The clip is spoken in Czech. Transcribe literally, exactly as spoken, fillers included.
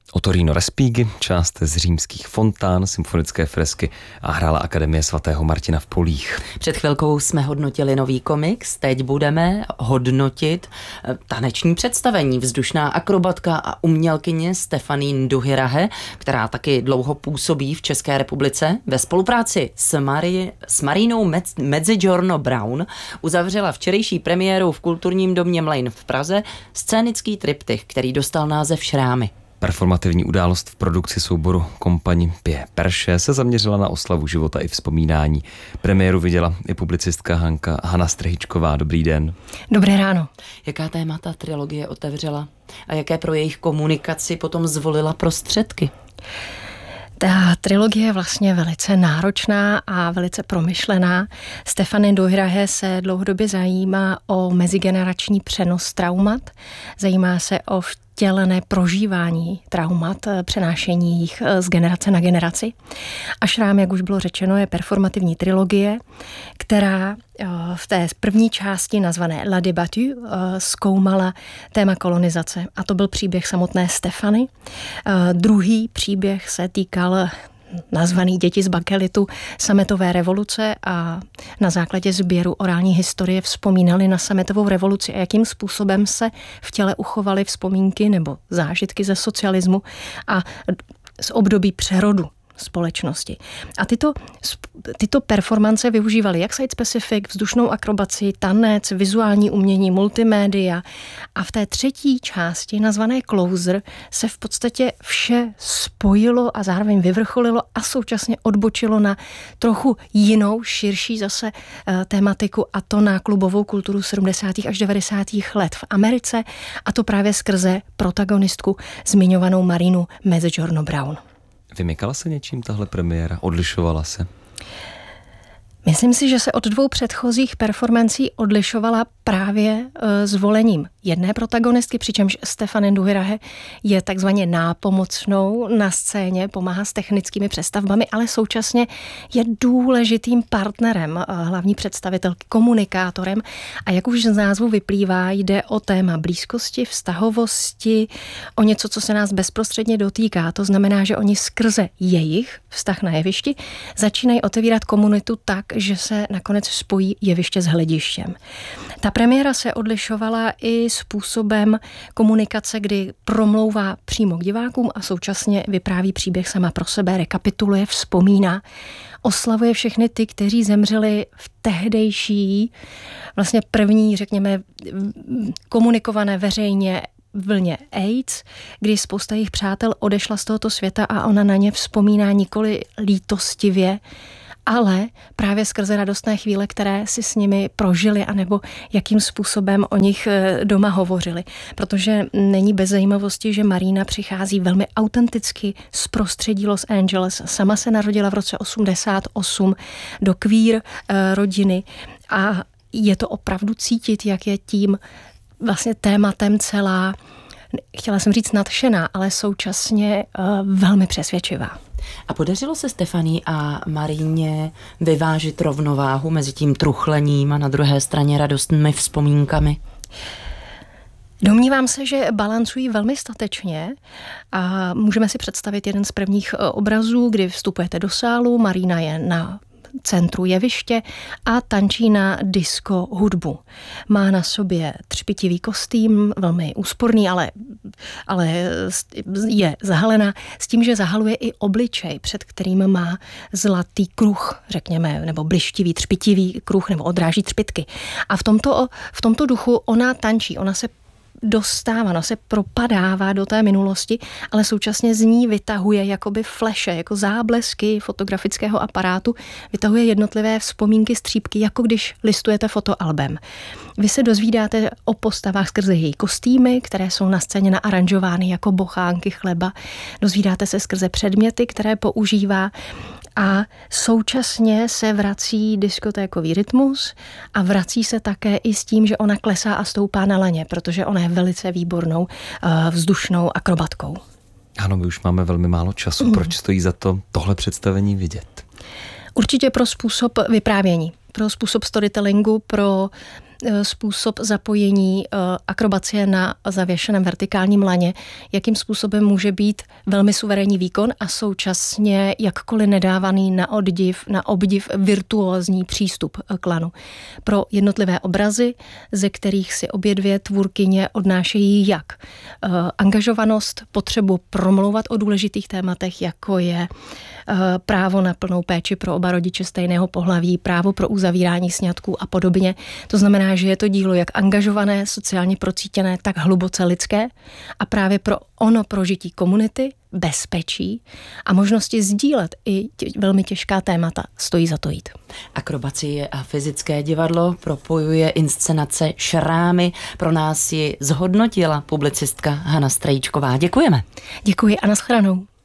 Otorino Respighi, část z římských fontán, symfonické fresky a hrála Akademie svatého Martina v Polích. Před chvilkou jsme hodnotili nový komiks, teď budeme hodnotit taneční představení. Vzdušná akrobatka a umělkyně Stephanie Nduhirahe, která taky dlouho působí v České republice, ve spolupráci s, Mari, s Marinou Mezzogiorno Brown uzavřela včerejší premiéru v kulturním domě Mlejn v Praze scénický triptych, který dostal název Šrámy. Performativní událost v produkci souboru Kompani Pě Perše se zaměřila na oslavu života i vzpomínání. Premiéru viděla i publicistka Hanka Hana Strhyčková. Dobrý den. Dobré ráno. Jaká témata trilogie otevřela a jaké pro jejich komunikaci potom zvolila prostředky? Ta trilogie je vlastně velice náročná a velice promyšlená. Stephanie Nduhirahe se dlouhodobě zajímá o mezigenerační přenos traumat, zajímá se o vtělené prožívání traumat, přenášení jich z generace na generaci. A Šrám, jak už bylo řečeno, je performativní trilogie, která v té první části nazvané La Débattue zkoumala téma kolonizace. A to byl příběh samotné Stephanie. Druhý příběh se týkal nazvaný Děti z bakelitu sametové revoluce a na základě sběru orální historie vzpomínali na sametovou revoluci a jakým způsobem se v těle uchovaly vzpomínky nebo zážitky ze socialismu a z období přerodu společnosti. A tyto, tyto performance využívaly jak site-specific, vzdušnou akrobaci, tanec, vizuální umění, multimédia a v té třetí části, nazvané Closer, se v podstatě vše spojilo a zároveň vyvrcholilo a současně odbočilo na trochu jinou, širší zase tématiku, a to na klubovou kulturu sedmdesátých až devadesátých let v Americe, a to právě skrze protagonistku zmiňovanou Marinu Mezzogiorno Brown. Vymykala se něčím tahle premiéra? Odlišovala se? Myslím si, že se od dvou předchozích performancí odlišovala právě e, zvolením jedné protagonistky, přičemž Stephanie Nduhirahe je takzvaně nápomocnou na scéně, pomáhá s technickými přestavbami, ale současně je důležitým partnerem, e, hlavní představitelky, komunikátorem, a jak už z názvu vyplývá, jde o téma blízkosti, vztahovosti, o něco, co se nás bezprostředně dotýká. To znamená, že oni skrze jejich vztah na jevišti začínají otevírat komunitu tak, že se nakonec spojí jeviště s hledištěm. Ta premiéra se odlišovala i způsobem komunikace, kdy promlouvá přímo k divákům a současně vypráví příběh sama pro sebe, rekapituluje, vzpomíná, oslavuje všechny ty, kteří zemřeli v tehdejší, vlastně první, řekněme, komunikované veřejně vlně AIDS, kdy spousta jejich přátel odešla z tohoto světa a ona na ně vzpomíná nikoli lítostivě, ale právě skrze radostné chvíle, které si s nimi prožili, anebo jakým způsobem o nich doma hovořili. Protože není bez zajímavosti, že Marina přichází velmi autenticky z prostředí Los Angeles. Sama se narodila v roce osmdesát osm do queer rodiny a je to opravdu cítit, jak je tím vlastně tématem celá, chtěla jsem říct nadšená, ale současně uh, velmi přesvědčivá. A podařilo se Stephanie a Maríně vyvážit rovnováhu mezi tím truchlením a na druhé straně radostnými vzpomínkami? Domnívám se, že balancují velmi statečně a můžeme si představit jeden z prvních obrazů, kdy vstupujete do sálu, Marina je na centru jeviště a tančí na disco hudbu. Má na sobě třpitivý kostým, velmi úsporný, ale, ale je zahalená s tím, že zahaluje i obličej, před kterým má zlatý kruh, řekněme, nebo blištivý, třpitivý kruh, nebo odráží třpitky. A v tomto, v tomto duchu ona tančí, ona se dostává, no se propadává do té minulosti, ale současně z ní vytahuje jakoby fleše, jako záblesky fotografického aparátu, vytahuje jednotlivé vzpomínky, střípky, jako když listujete fotoalbem. Vy se dozvídáte o postavách skrze její kostýmy, které jsou na scéně naaranžovány jako bochánky chleba. Dozvídáte se skrze předměty, které používá, a současně se vrací diskotékový rytmus a vrací se také i s tím, že ona klesá a stoupá na laně, protože ona je velice výbornou vzdušnou akrobatkou. Ano, my už máme velmi málo času. Mm. Proč stojí za to tohle představení vidět? Určitě pro způsob vyprávění, pro způsob storytellingu, pro způsob zapojení akrobacie na zavěšeném vertikálním laně, jakým způsobem může být velmi suverénní výkon a současně jakkoliv nedávaný na obdiv, na obdiv virtuózní přístup k lanu. Pro jednotlivé obrazy, ze kterých si obě dvě tvůrkyně odnášejí jak angažovanost, potřebu promlouvat o důležitých tématech, jako je právo na plnou péči pro oba rodiče stejného pohlaví, právo pro uzavírání sňatků a podobně. To znamená, že je to dílo jak angažované, sociálně procítěné, tak hluboce lidské a právě pro ono prožití komunity, bezpečí a možnosti sdílet i tě, velmi těžká témata stojí za to jít. Akrobacie a fyzické divadlo propojuje inscenace Šrámy. Pro nás ji zhodnotila publicistka Hana Strejčková. Děkujeme. Děkuji a nashledanou.